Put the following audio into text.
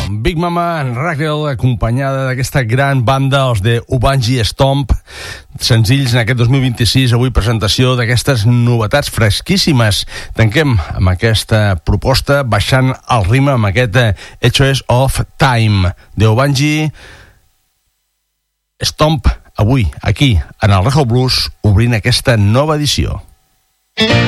Big Mama Raquel, acompanyada d'aquesta gran banda, els de Ubangi Stomp, senzills en aquest 2026, avui presentació d'aquestes novetats fresquíssimes. Tanquem amb aquesta proposta, baixant el ritme amb aquest Echoes of Time, de Ubangi Stomp, avui, aquí, en el Rejo Blues, obrint aquesta nova edició.